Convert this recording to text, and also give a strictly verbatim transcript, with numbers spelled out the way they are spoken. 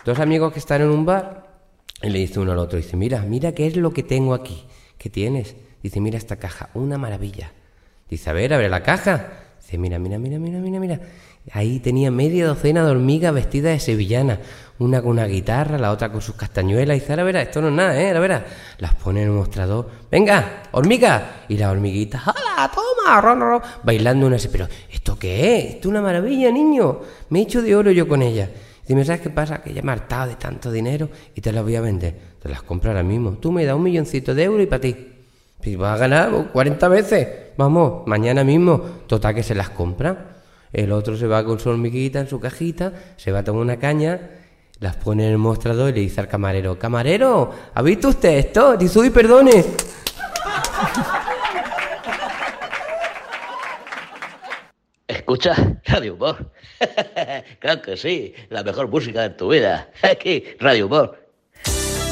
Dos amigos que están en un bar y le dice uno al otro, dice, mira, mira qué es lo que tengo aquí. ¿Qué tienes? Dice, mira esta caja, una maravilla. Dice, a ver, abre la caja. Dice, mira, mira, mira, mira, mira, mira. Ahí tenía media docena de hormigas vestidas de sevillanas. Una con una guitarra, la otra con sus castañuelas. Y dice, ahora verás, esto no es nada, ¿eh? Ahora verás. Las pone en un mostrador. ¡Venga, hormiga! Y las hormiguitas, ¡hala, toma! Ron, ron, bailando una así. Pero, ¿esto qué es? Esto es una maravilla, niño. Me he hecho de oro yo con ella. Dice, ¿sabes qué pasa? Que ya me he hartado de tanto dinero y te las voy a vender. Te las compro ahora mismo. Tú me das un milloncito de euros y para ti. Y vas a ganar cuarenta veces. Vamos, mañana mismo. Total que se las compra. El otro se va con su hormiguita en su cajita, se va a tomar una caña, las pone en el mostrador y le dice al camarero, camarero, ¿ha visto usted esto? Dice, uy, perdone. ¿Escucha? Radio Humor. Claro que sí, la mejor música de tu vida. Aquí, Radio Humor.